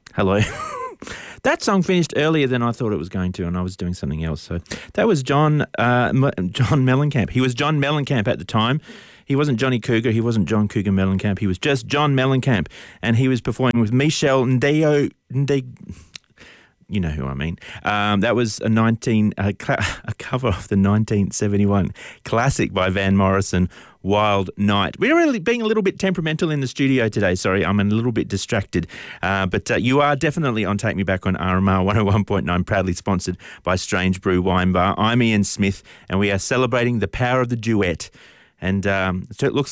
Hello. That song finished earlier than I thought it was going to, and I was doing something else. So that was John Mellencamp. He was John Mellencamp at the time. He wasn't Johnny Cougar. He wasn't John Cougar Mellencamp. He was just John Mellencamp, and he was performing with Michelle Ndeo. You know who I mean. That was a cover of the 1971 classic by Van Morrison, Wild Night. We're really being a little bit temperamental in the studio today. Sorry, I'm a little bit distracted. But you are definitely on Take Me Back on RMR 101.9, proudly sponsored by Strange Brew Wine Bar. I'm Ian Smith, and we are celebrating the power of the duet. And so it looks